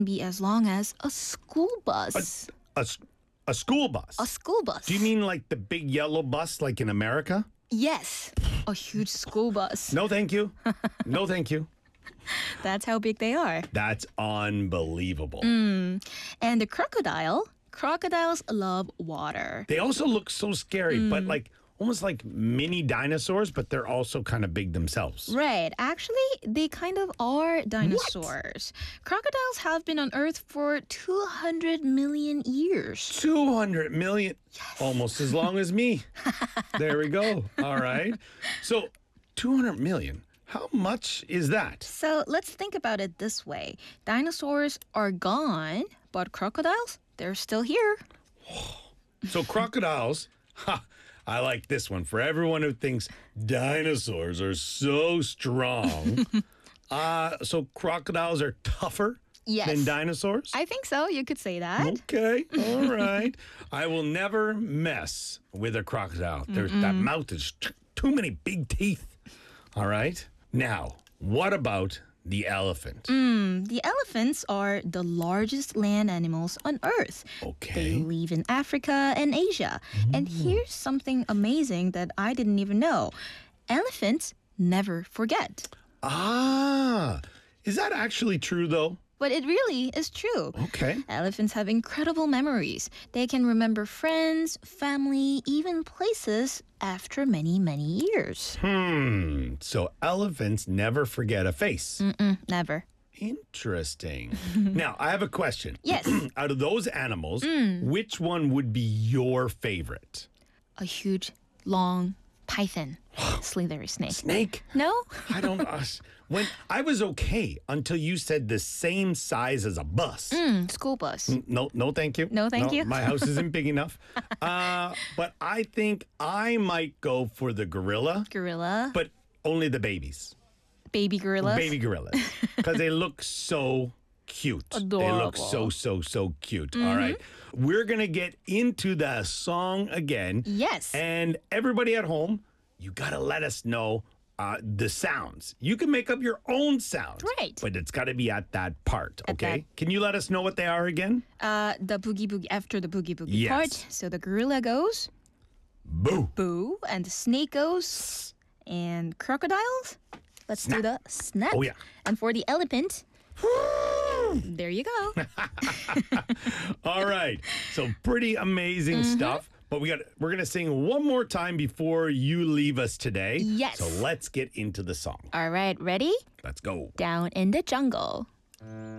Be as long as a school bus. A, s- a school bus. A school bus. Do you mean like the big yellow bus like in America? Yes, a huge school bus. No, thank you. No, thank you. That's how big they are. That's unbelievable. And the crocodile. Crocodiles love water. They also look so scary, but like almost like mini dinosaurs, but they're also kind of big themselves. Right. Actually, they kind of are dinosaurs. Crocodiles have been on Earth for 200 million years. 200 million. Almost as long as me. There we go. All right. So 200 million. How much is that? So let's think about it this way. Dinosaurs are gone, but crocodiles, they're still here. So crocodiles, ha, I like this one. For everyone who thinks dinosaurs are so strong, so crocodiles are tougher Yes. than dinosaurs? I think so. You could say that. Okay, all right. I will never mess with a crocodile. That mouth is too many big teeth. All right. Now, what about the elephant? The elephants are the largest land animals on Earth. They Okay. live in Africa and Asia. And here's something amazing that I didn't even know. Elephants never forget. Ah, is that actually true though? But it really is true. Okay. Elephants have incredible memories. They can remember friends, family, even places after many, many years. So elephants never forget a face. Never. Interesting. Now, I have a question. Yes. Out of those animals, which one would be your favorite? A huge, long python. Slithery snake. Snake? No? I don't. When I was okay until you said the same size as a bus. School bus. No, no, thank you. No, thank you. My house isn't big enough. But I think I might go for the gorilla, Gorilla. but only the babies. Baby gorillas. Baby gorillas, because they look so cute. They look Adorable. so cute. All right. We're going to get into the song again. Yes. And everybody at home, you got to let us know the sounds. You can make up your own sounds. Right. But it's got to be at that part, At okay? that- Can you let us know what they are again? The boogie boogie after the boogie boogie Yes. part. So the gorilla goes Boo. boo, and the snake goes, and crocodiles. Let's do the snap. Oh, yeah. And for the elephant, there you go. All right. So pretty amazing stuff. But we're gonna sing one more time before you leave us today. Yes. So let's get into the song. All right, ready? Let's go. Down in the jungle.